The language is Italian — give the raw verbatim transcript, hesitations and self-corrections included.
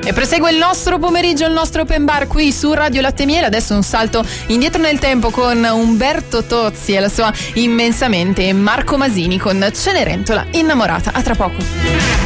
E prosegue il nostro pomeriggio, il nostro open bar qui su Radio Latte e Miele. Adesso un salto indietro nel tempo con Umberto Tozzi e la sua Immensamente, e Marco Masini con Cenerentola innamorata. A tra poco.